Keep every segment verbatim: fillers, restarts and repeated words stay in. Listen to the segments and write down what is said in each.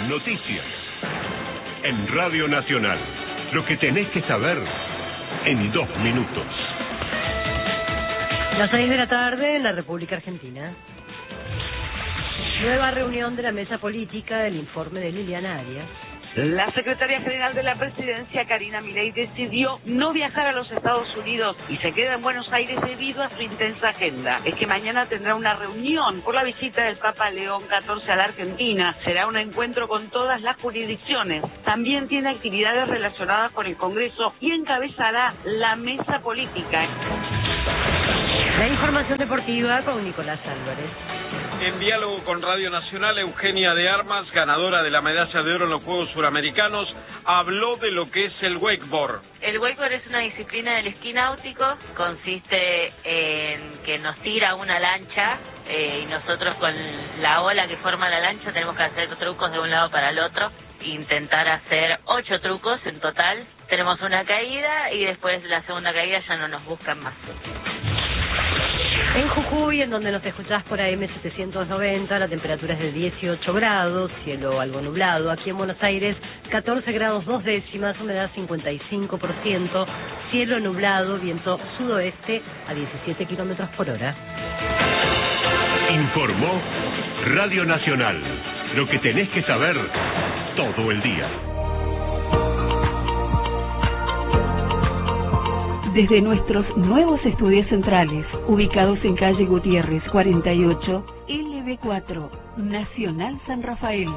noticias. En Radio Nacional, lo que tenés que saber en dos minutos. Las seis de la tarde en la República Argentina. Nueva reunión de la mesa política, el informe de Liliana Arias. La secretaria general de la presidencia, Karina Milei, decidió no viajar a los Estados Unidos y se queda en Buenos Aires debido a su intensa agenda. Es que mañana tendrá una reunión por la visita del Papa León catorce a la Argentina. Será un encuentro con todas las jurisdicciones. También tiene actividades relacionadas con el Congreso y encabezará la mesa política. La información deportiva con Nicolás Álvarez. En diálogo con Radio Nacional, Eugenia de Armas, ganadora de la medalla de oro en los Juegos Suramericanos, habló de lo que es el wakeboard. El wakeboard es una disciplina del esquí náutico, consiste en que nos tira una lancha eh, y nosotros con la ola que forma la lancha tenemos que hacer trucos de un lado para el otro, intentar hacer ocho trucos en total. Tenemos una caída y después de la segunda caída ya no nos buscan más. En Jujuy, en donde nos escuchás por A M setecientos noventa, la temperatura es de dieciocho grados, cielo algo nublado. Aquí en Buenos Aires, catorce grados dos décimas, humedad cincuenta y cinco por ciento, cielo nublado, viento sudoeste a diecisiete kilómetros por hora. Informó Radio Nacional, lo que tenés que saber todo el día. Desde nuestros nuevos estudios centrales, ubicados en calle Gutiérrez cuarenta y ocho, L B cuatro, Nacional San Rafael.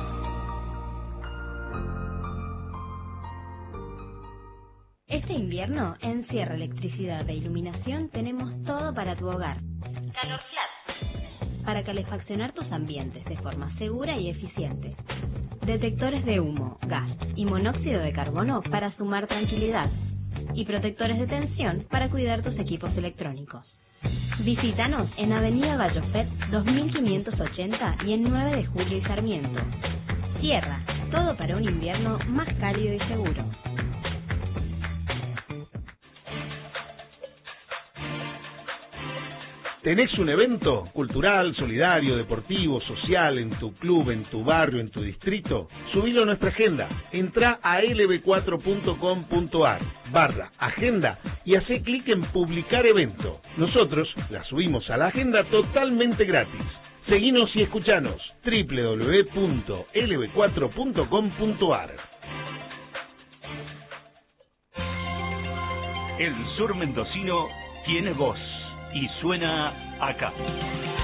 Este invierno, en Sierra Electricidad e Iluminación, tenemos todo para tu hogar. CalorFlat, para calefaccionar tus ambientes de forma segura y eficiente. Detectores de humo, gas y monóxido de carbono para sumar tranquilidad. Y protectores de tensión para cuidar tus equipos electrónicos. Visítanos en Avenida Vallofet dos mil quinientos ochenta y en nueve de julio y Sarmiento. Sierra, todo para un invierno más cálido y seguro. ¿Tenés un evento cultural, solidario, deportivo, social en tu club, en tu barrio, en tu distrito? Subilo a nuestra agenda. Entrá a l b cuatro punto com punto a r barra agenda y hacé clic en publicar evento. Nosotros la subimos a la agenda totalmente gratis. Seguinos y escuchanos. w w w punto l b cuatro punto com punto a r. El sur mendocino tiene voz y suena acá.